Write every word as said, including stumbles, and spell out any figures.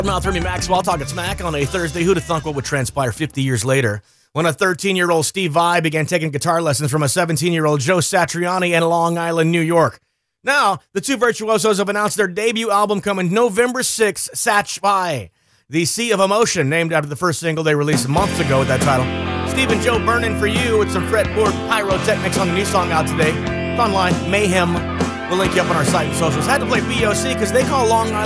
Mouth Remy Maxwell talking smack on a Thursday. Who'd have thunk what would transpire fifty years later when a thirteen-year-old Steve Vai began taking guitar lessons from a seventeen-year-old Joe Satriani in Long Island, New York. Now, the two virtuosos have announced their debut album coming November sixth, Satch Vai. The Sea of Emotion, named after the first single they released months ago with that title. Steve and Joe Burning for You with some fretboard pyrotechnics on the new song out today. It's online, Mayhem. We'll link you up on our site and socials. Had to play B O C because they call Long Island